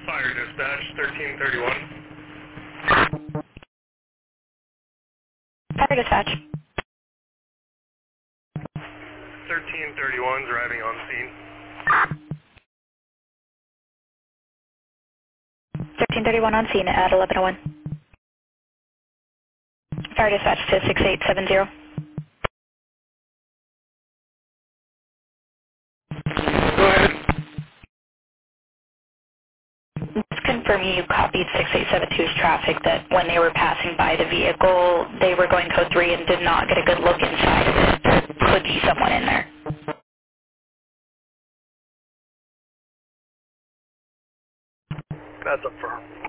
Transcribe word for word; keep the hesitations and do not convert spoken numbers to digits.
Fire dispatch, thirteen thirty-one. Fire dispatch. thirteen thirty-one is arriving on scene. thirteen thirty-one on scene at eleven oh one. Fire dispatch to six eight seven zero. Go ahead. Just confirm you copied six eight seven two's traffic that when they were passing by the vehicle, they were going code three and did not get a good look inside of it. There could be someone in there. That's a firm.